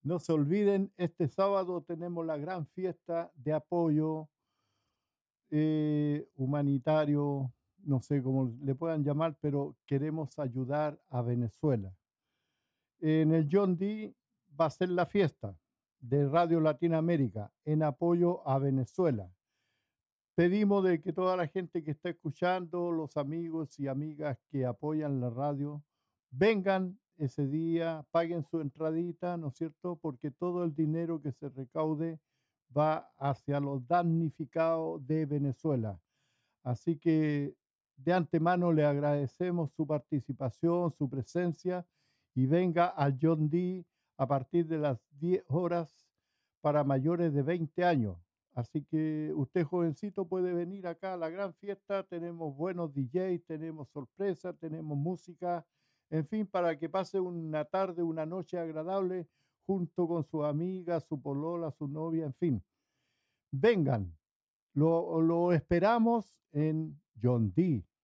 No se olviden, este sábado tenemos la gran fiesta de apoyo humanitario, no sé cómo le puedan llamar, pero queremos ayudar a Venezuela. En el John D. va a ser la fiesta de Radio Latinoamérica en apoyo a Venezuela. Pedimos de que toda la gente que está escuchando, los amigos y amigas que apoyan la radio, vengan ese día, paguen su entradita, ¿no es cierto? Porque todo el dinero que se recaude va hacia los damnificados de Venezuela. Así que de antemano le agradecemos su participación, su presencia y venga al John D a partir de las 10 horas para mayores de 20 años. Así que usted, jovencito, puede venir acá a la gran fiesta. Tenemos buenos DJs, tenemos sorpresas, tenemos música, en fin, para que pase una tarde, una noche agradable junto con su amiga, su polola, su novia, en fin. Vengan, lo esperamos en John D.